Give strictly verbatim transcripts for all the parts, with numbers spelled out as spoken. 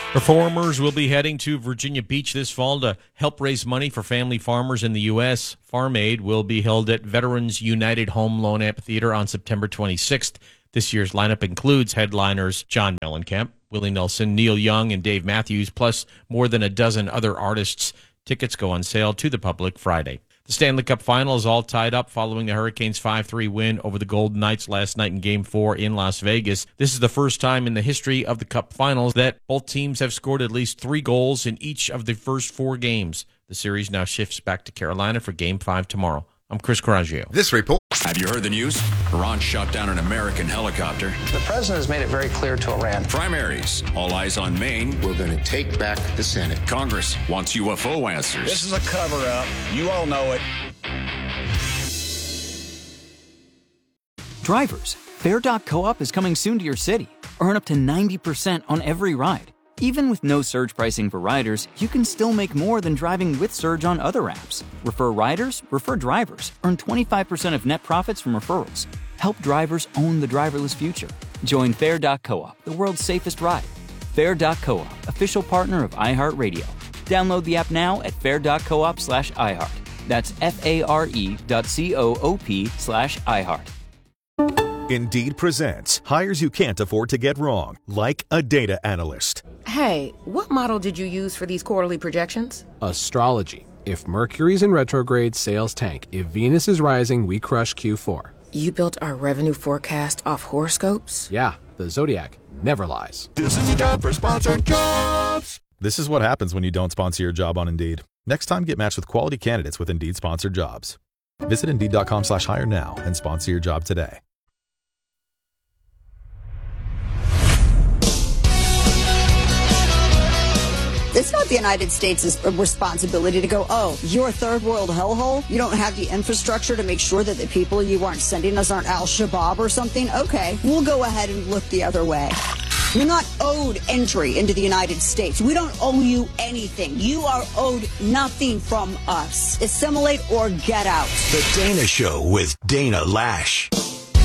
Performers will be heading to Virginia Beach this fall to help raise money for family farmers in the U S. Farm Aid will be held at Veterans United Home Loan Amphitheater on September twenty-sixth. This year's lineup includes headliners John Mellencamp, Willie Nelson, Neil Young, and Dave Matthews, plus more than a dozen other artists. Tickets go on sale to the public Friday. The Stanley Cup Final is all tied up following the Hurricanes' five three win over the Golden Knights last night in Game four in Las Vegas. This is the first time in the history of the Cup Finals that both teams have scored at least three goals in each of the first four games. The series now shifts back to Carolina for Game five tomorrow. I'm Chris Coraggio. This report. Have you heard the news? Iran shot down an American helicopter. The president has made it very clear to Iran. Primaries. All eyes on Maine. We're going to take back the Senate. Congress wants U F O answers. This is a cover-up. You all know it. Drivers, Fare dot coop is coming soon to your city. Earn up to ninety percent on every ride. Even with no surge pricing for riders, you can still make more than driving with surge on other apps. Refer riders, refer drivers. Earn twenty-five percent of net profits from referrals. Help drivers own the driverless future. Join Fare dot coop, the world's safest ride. Fare dot coop, official partner of iHeartRadio. Download the app now at fare dot coop slash iHeart. That's F-A-R-E dot C-O-O-P slash iHeart. Indeed presents hires you can't afford to get wrong, like a data analyst. Hey, what model did you use for these quarterly projections? Astrology. If Mercury's in retrograde, sales tank. If Venus is rising, we crush Q four. You built our revenue forecast off horoscopes? Yeah, the Zodiac never lies. This is the time for sponsored jobs. This is what happens when you don't sponsor your job on Indeed. Next time, get matched with quality candidates with Indeed sponsored jobs. Visit Indeed.com slash hire now and sponsor your job today. It's not the United States' responsibility to go, oh, you're a third world hellhole? You don't have the infrastructure to make sure that the people you aren't sending us aren't Al-Shabaab or something? Okay, we'll go ahead and look the other way. You're not owed entry into the United States. We don't owe you anything. You are owed nothing from us. Assimilate or get out. The Dana Show with Dana Lash. I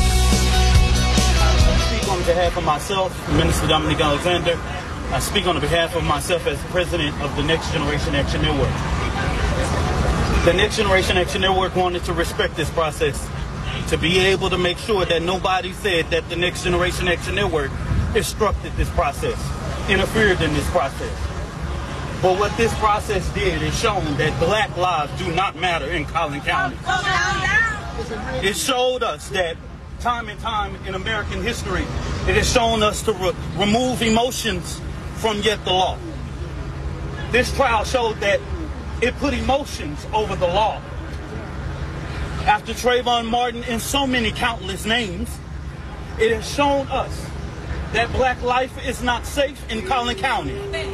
speak on behalf of myself, Minister Dominique Alexander. I speak on behalf of myself as president of the Next Generation Action Network. The Next Generation Action Network wanted to respect this process, to be able to make sure that nobody said that the Next Generation Action Network obstructed this process, interfered in this process. But what this process did is shown that black lives do not matter in Collin County. It showed us that time and time in American history, it has shown us to re- remove emotions from yet the law. This trial showed that it put emotions over the law. After Trayvon Martin and so many countless names, it has shown us that black life is not safe in Collin County.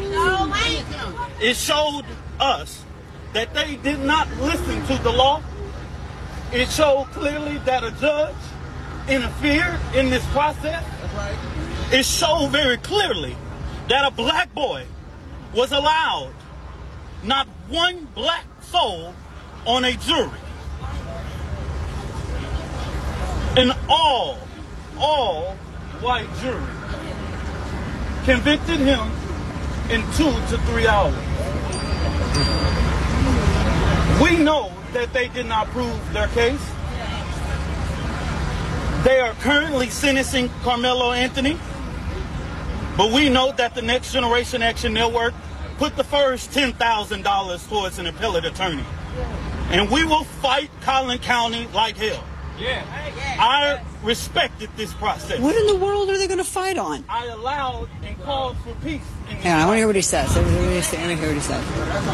It showed us that they did not listen to the law. It showed clearly that a judge interfered in this process. It showed very clearly that a black boy was allowed, not one black soul on a jury. An all, all white jury convicted him in two to three hours. We know that they did not prove their case. They are currently sentencing Carmelo Anthony, but we know that the Next Generation Action Network put the first ten thousand dollars towards an appellate attorney. And we will fight Collin County like hell. Yeah. I respected this process. What in the world are they going to fight on? I allowed and called for peace. Hang on, I want to hear what he says. Let me hear what he says.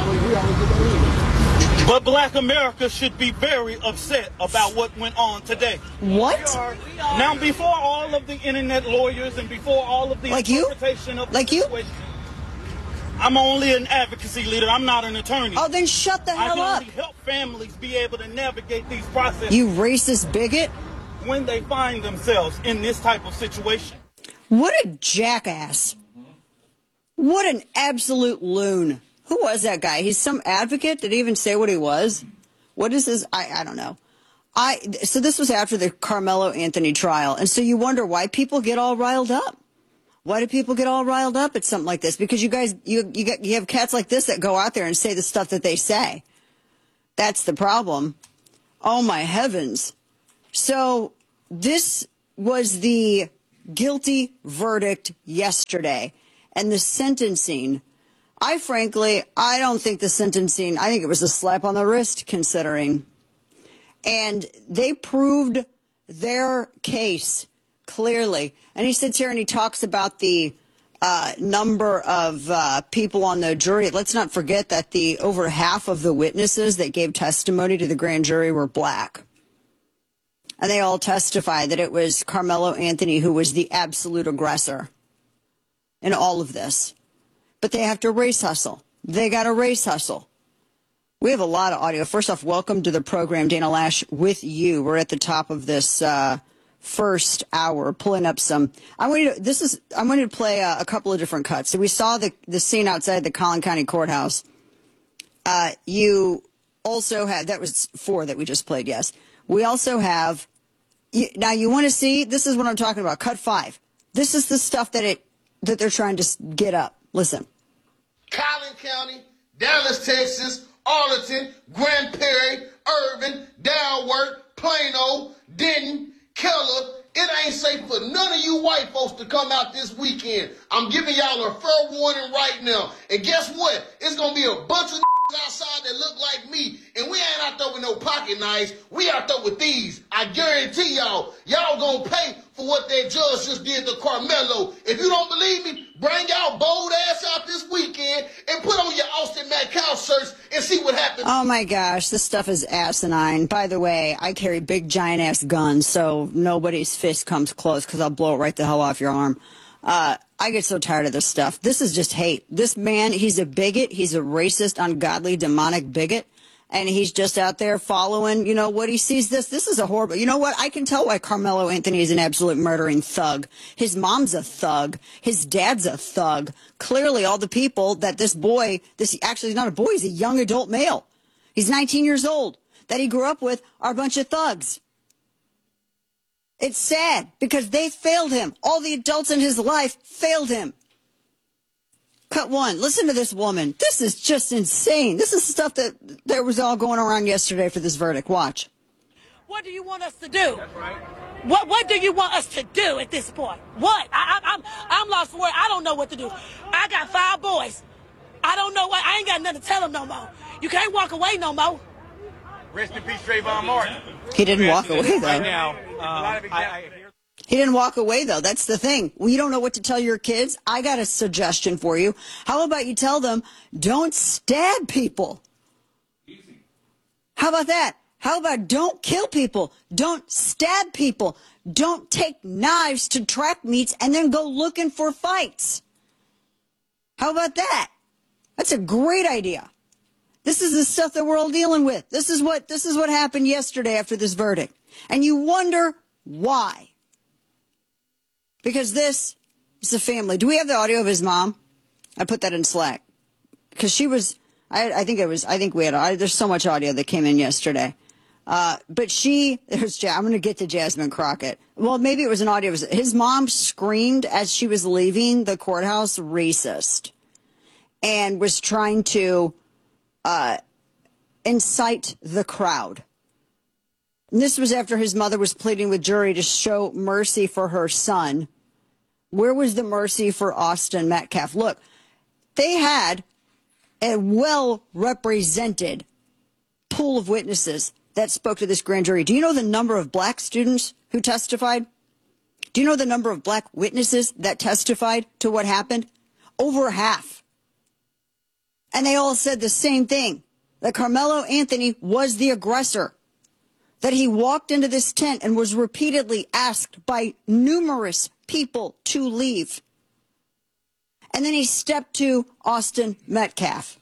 But black America should be very upset about what went on today. What? Now, before all of the internet lawyers and before all of the like interpretation you? of the like you? I'm only an advocacy leader. I'm not an attorney. Oh, then shut the hell up. I can up. only help families be able to navigate these processes. You racist bigot. When they find themselves in this type of situation. What a jackass. What an absolute loon. Who was that guy? He's some advocate? Did he even say what he was? What is his? I, I don't know. I So this was after the Carmelo Anthony trial. And so you wonder why people get all riled up. Why do people get all riled up at something like this? Because you guys, you you get you have cats like this that go out there and say the stuff that they say. That's the problem. Oh my heavens. So this was the guilty verdict yesterday, and the sentencing. I frankly, I don't think the sentencing, I think it was a slap on the wrist considering. And they proved their case clearly. And he sits here and he talks about the uh, number of uh, people on the jury. Let's not forget that the over half of the witnesses that gave testimony to the grand jury were black. And they all testified that it was Carmelo Anthony who was the absolute aggressor in all of this. But they have to race hustle. They got to race hustle. We have a lot of audio. First off, welcome to the program, Dana Lash with you. We're at the top of this uh, first hour, pulling up some. I want you to, this is, I wanted to play a, a couple of different cuts. So we saw the, the scene outside the Collin County Courthouse. Uh, you also had, that was four that we just played, yes. We also have, you, now you want to see, this is what I'm talking about, cut five. This is the stuff that it, that they're trying to get up. Listen. Collin County, Dallas, Texas, Arlington, Grand Prairie, Irvin, Dalworth, Plano, Denton, Keller. It ain't safe for none of you white folks to come out this weekend. I'm giving y'all a fair warning right now. And guess what? It's going to be a bunch of outside that look like me. And we ain't out there with no pocket knives. We out there with these. I guarantee y'all, y'all going to pay for what that judge just did to Carmelo. If you don't believe me, bring y'all bold ass out this weekend and put on your Austin Metcalf shirts and see what happens. Oh my gosh, this stuff is asinine. By the way, I carry big giant ass guns, so nobody's fist comes close because I'll blow it right the hell off your arm. Uh, I get so tired of this stuff. This is just hate. This man, he's a bigot. He's a racist, ungodly, demonic bigot. And he's just out there following, you know, what he sees this. This is a horrible, you know what? I can tell why Carmelo Anthony is an absolute murdering thug. His mom's a thug. His dad's a thug. Clearly all the people that this boy, this actually is not a boy, he's a young adult male. He's nineteen years old, that he grew up with are a bunch of thugs. It's sad because they failed him. All the adults in his life failed him. Cut one. Listen to this woman. This is just insane. This is stuff that there was all going around yesterday for this verdict. Watch. What do you want us to do? That's right. What What do you want us to do at this point? What? I, I, I'm I'm lost for words. I don't know what to do. I got five boys. I don't know what. I ain't got nothing to tell them no more. You can't walk away no more. Rest in peace, Trayvon Martin. He didn't walk away, though. Right now, um, I, I, he didn't walk away, though. That's the thing. Well, you don't know what to tell your kids. I got a suggestion for you. How about you tell them, don't stab people? Easy. How about that? How about don't kill people? Don't stab people. Don't take knives to track meets and then go looking for fights. How about that? That's a great idea. This is the stuff that we're all dealing with. This is what this is what happened yesterday after this verdict. And you wonder why. Because this is a family. Do we have the audio of his mom? I put that in Slack. Because she was, I, I think it was, I think we had, I, there's so much audio that came in yesterday. Uh, but she, there's, I'm going to get to Jasmine Crockett. Well, maybe it was an audio. His mom screamed as she was leaving the courthouse, racist. And was trying to uh, incite the crowd. And this was after his mother was pleading with jury to show mercy for her son. Where was the mercy for Austin Metcalf? Look, they had a well-represented pool of witnesses that spoke to this grand jury. Do you know the number of black students who testified? Do you know the number of black witnesses that testified to what happened? Over half. And they all said the same thing, that Carmelo Anthony was the aggressor, that he walked into this tent and was repeatedly asked by numerous people to leave. And then he stepped to Austin Metcalf.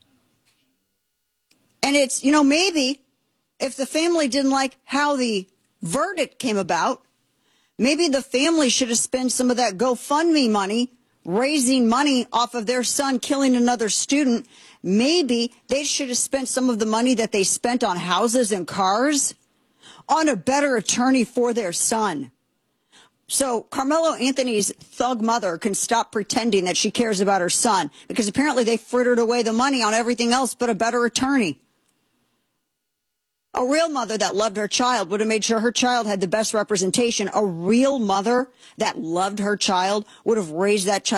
And it's, you know, maybe if the family didn't like how the verdict came about, maybe the family should have spent some of that GoFundMe money raising money off of their son killing another student. Maybe they should have spent some of the money that they spent on houses and cars on a better attorney for their son, So Carmelo Anthony's thug mother can stop pretending that she cares about her son, because apparently they frittered away the money on everything else but a better attorney. A real mother that loved her child would have made sure her child had the best representation. A real mother that loved her child would have raised that child